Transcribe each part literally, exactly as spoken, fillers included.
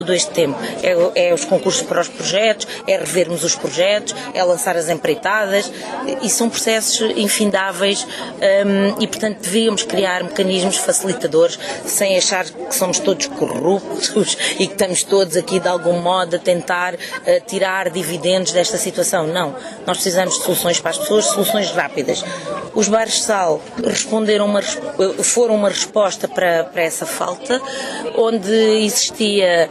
todo este tempo. É, é os concursos para os projetos, é revermos os projetos, é lançar as empreitadas, e são processos infindáveis, um, e portanto devíamos criar mecanismos facilitadores sem achar que somos todos corruptos e que estamos todos aqui de algum modo a tentar uh, tirar dividendos desta situação. Não, nós precisamos de soluções para as pessoas, soluções rápidas. Os bares de sal responderam uma, foram uma resposta para, para essa falta, onde existia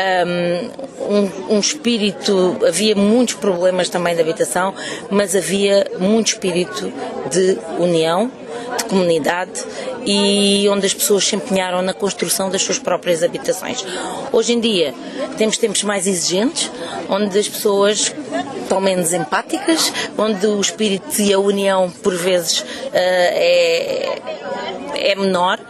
um, um, um espírito, havia muitos problemas também de habitação, mas havia muito espírito de união, de comunidade, e onde as pessoas se empenharam na construção das suas próprias habitações. Hoje em dia temos tempos mais exigentes, onde as pessoas estão menos empáticas, onde o espírito e a união por vezes uh, é, é menor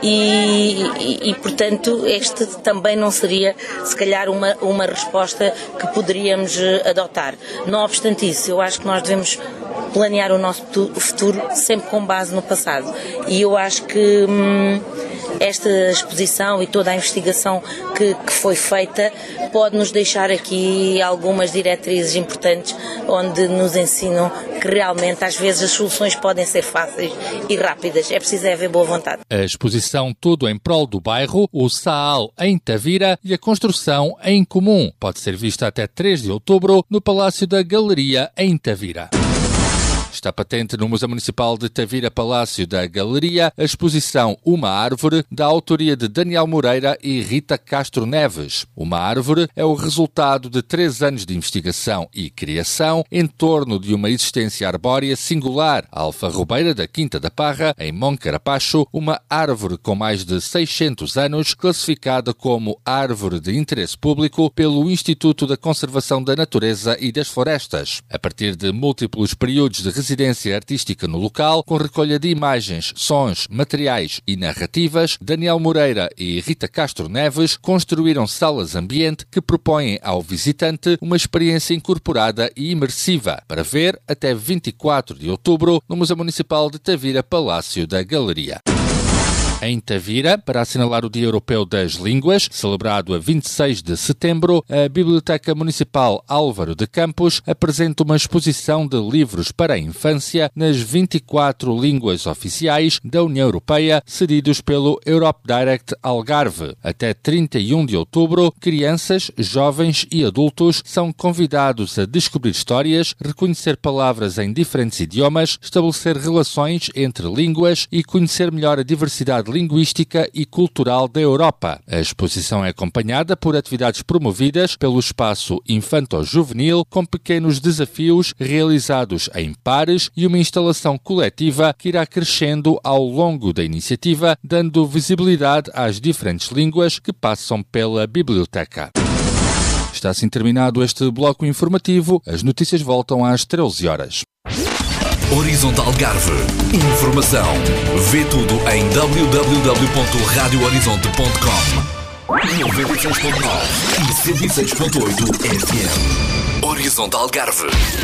e, e, e portanto este também não seria se calhar uma, uma resposta que poderíamos adotar. Não obstante isso, eu acho que nós devemos planear o nosso futuro sempre com base no passado, e eu acho que hum, esta exposição e toda a investigação que, que foi feita pode nos deixar aqui algumas diretrizes importantes, onde nos ensinam que realmente às vezes as soluções podem ser fáceis e rápidas, é preciso haver boa vontade. A exposição Tudo em Prol do Bairro, o SAAL em Tavira e a construção em comum pode ser vista até três de outubro no Palácio da Galeria em Tavira. Está patente no Museu Municipal de Tavira Palácio da Galeria a exposição Uma Árvore, da autoria de Daniel Moreira e Rita Castro Neves. Uma Árvore é o resultado de três anos de investigação e criação em torno de uma existência arbórea singular. A alfarrobeira da Quinta da Parra, em Moncarapacho, uma árvore com mais de seiscentos anos, classificada como Árvore de Interesse Público pelo Instituto da Conservação da Natureza e das Florestas. A partir de múltiplos períodos de residência artística no local, com recolha de imagens, sons, materiais e narrativas, Daniel Moreira e Rita Castro Neves construíram salas ambiente que propõem ao visitante uma experiência incorporada e imersiva para ver até vinte e quatro de outubro no Museu Municipal de Tavira Palácio da Galeria. Em Tavira, para assinalar o Dia Europeu das Línguas, celebrado a vinte e seis de setembro, a Biblioteca Municipal Álvaro de Campos apresenta uma exposição de livros para a infância nas vinte e quatro línguas oficiais da União Europeia, cedidos pelo Europe Direct Algarve. Até trinta e um de outubro, crianças, jovens e adultos são convidados a descobrir histórias, reconhecer palavras em diferentes idiomas, estabelecer relações entre línguas e conhecer melhor a diversidade linguística e cultural da Europa. A exposição é acompanhada por atividades promovidas pelo espaço infanto-juvenil, com pequenos desafios realizados em pares e uma instalação coletiva que irá crescendo ao longo da iniciativa, dando visibilidade às diferentes línguas que passam pela biblioteca. Está assim terminado este bloco informativo. As notícias voltam às treze horas. Horizonte Algarve. Informação. Vê tudo em w w w ponto rádio horizonte ponto com. noventa e seis ponto nove e cento e seis ponto oito F M. Horizonte Algarve.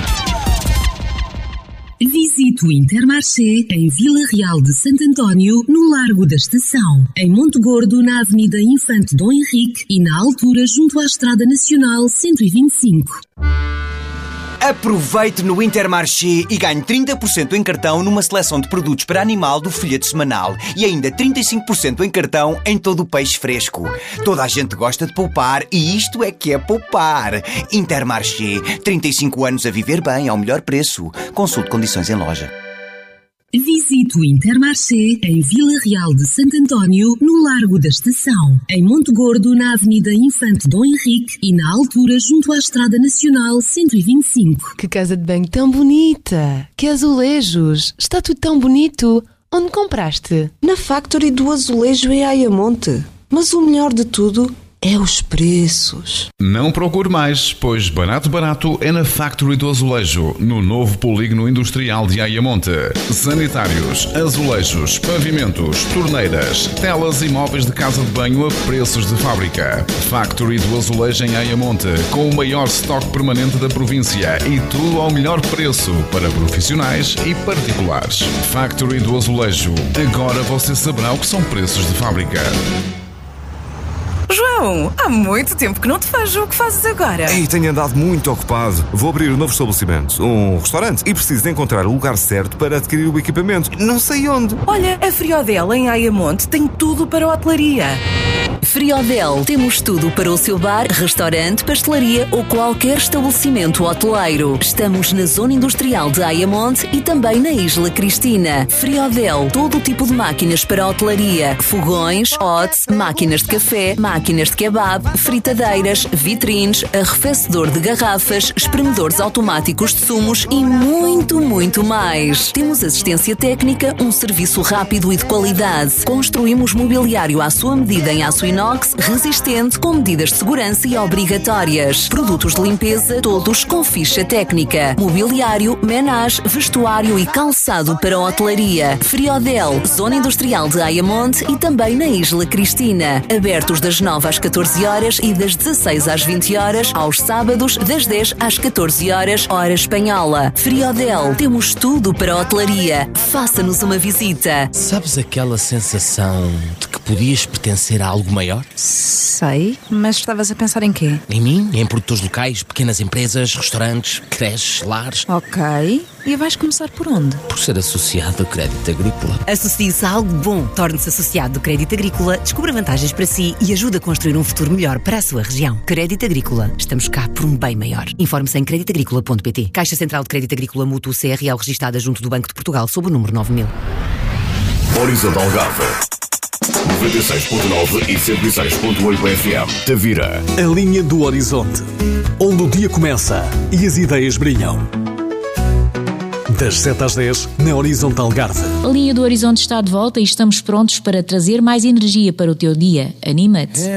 Visite o Intermarché em Vila Real de Santo António, no Largo da Estação. Em Monte Gordo, na Avenida Infante Dom Henrique e na altura junto à Estrada Nacional cento e vinte e cinco. Aproveite no Intermarché e ganhe trinta por cento em cartão numa seleção de produtos para animal do folheto semanal e ainda trinta e cinco por cento em cartão em todo o peixe fresco. Toda a gente gosta de poupar e isto é que é poupar. Intermarché, trinta e cinco anos a viver bem ao melhor preço. Consulte condições em loja. Visite o Intermarché em Vila Real de Santo António, no Largo da Estação. Em Monte Gordo, na Avenida Infante Dom Henrique e na altura junto à Estrada Nacional cento e vinte e cinco. Que casa de banho tão bonita! Que azulejos! Está tudo tão bonito! Onde compraste? Na Factory do Azulejo em Ayamonte. Mas o melhor de tudo é os preços. Não procure mais, pois barato barato é na Factory do Azulejo, no novo polígono industrial de Ayamonte. Sanitários, azulejos, pavimentos, torneiras, telas e móveis de casa de banho a preços de fábrica. Factory do Azulejo em Ayamonte, com o maior estoque permanente da província e tudo ao melhor preço para profissionais e particulares. Factory do Azulejo, agora você saberá o que são preços de fábrica. João, há muito tempo que não te vejo. O que fazes agora? Ei, tenho andado muito ocupado. Vou abrir um novo estabelecimento, um restaurante, e preciso de encontrar o lugar certo para adquirir o equipamento. Não sei onde. Olha, a Friodel em Ayamonte tem tudo para a hotelaria. Friodel, temos tudo para o seu bar, restaurante, pastelaria ou qualquer estabelecimento hoteleiro. Estamos na Zona Industrial de Ayamonte e também na Isla Cristina. Friodel, todo tipo de máquinas para a hotelaria, fogões, hotes, máquinas de café, máquinas de kebab, fritadeiras, vitrines, arrefecedor de garrafas, espremedores automáticos de sumos e muito, muito mais. Temos assistência técnica, um serviço rápido e de qualidade. Construímos mobiliário à sua medida em aço inox, resistente, com medidas de segurança e obrigatórias. Produtos de limpeza, todos com ficha técnica. Mobiliário, menage, vestuário e calçado para a hotelaria. Friodel, Zona Industrial de Ayamonte e também na Isla Cristina. Abertos das nove às catorze horas e das dezasseis às vinte horas, aos sábados das dez às catorze horas, hora espanhola. Friodel, temos tudo para a hotelaria. Faça-nos uma visita. Sabes aquela sensação de que podias pertencer a algo maior? Sei, mas estavas a pensar em quê? Em mim, em produtores locais, pequenas empresas, restaurantes, creches, lares. Ok, e vais começar por onde? Por ser associado ao Crédito Agrícola. Associe-se a algo bom. Torne-se associado do Crédito Agrícola, descubra vantagens para si e ajude a construir um futuro melhor para a sua região. Crédito Agrícola. Estamos cá por um bem maior. Informe-se em crédito agrícola ponto pt. Caixa Central de Crédito Agrícola Mútuo C R L registada junto do Banco de Portugal sob o número nove mil. Horizonte Algarve noventa e seis ponto nove e cento e seis ponto oito F M. Tavira. A linha do horizonte, onde o dia começa e as ideias brilham. Das sete às dez, na Horizonte Algarve. A linha do horizonte está de volta e estamos prontos para trazer mais energia para o teu dia. Anima-te!